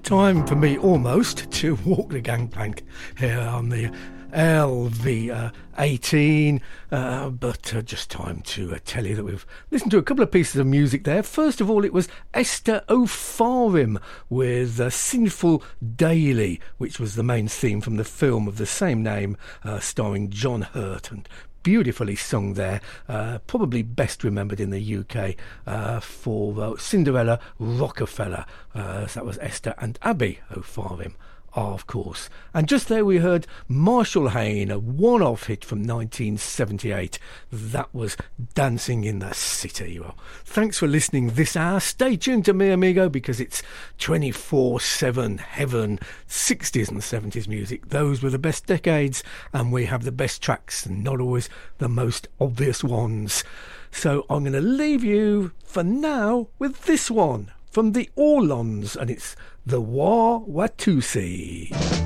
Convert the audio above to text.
Time for me almost to walk the gangplank here on the LV18, but just time to tell you that we've listened to a couple of pieces of music there. First of all, it was Esther O'Farim with Sinful Daily, which was the main theme from the film of the same name, starring John Hurt, and beautifully sung there, probably best remembered in the UK for Cinderella Rockefeller. So that was Esther and Abby O'Farim, of course. And just there we heard Marshall Hayne, a one-off hit from 1978. That was Dancing in the City. Well, thanks for listening this hour. Stay tuned to me, amigo, because it's 24/7 heaven, 60s and 70s music. Those were the best decades, and we have the best tracks, and not always the most obvious ones. So I'm going to leave you for now with this one from the Orlons, and it's The Wah Watusi.